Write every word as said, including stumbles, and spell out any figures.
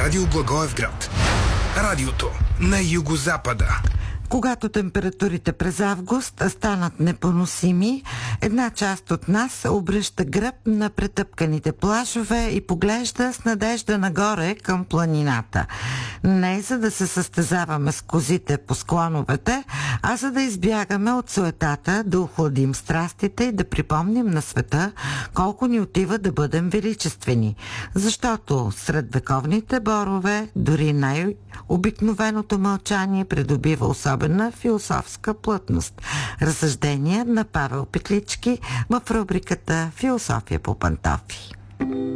Радио Благоевград. Радиото на югозапада. Когато температурите през август станат непоносими, една част от нас обръща гръб на претъпканите плажове и поглежда с надежда нагоре към планината. Не за да се състезаваме с козите по склоновете, а за да избягаме от суетата, да охладим страстите и да припомним на света колко ни отива да бъдем величествени. Защото сред вековните борове дори най-обикновеното мълчание придобива особено на философска плътност. Разсъждения на Павел Петлички в рубриката «Философия по пантофи».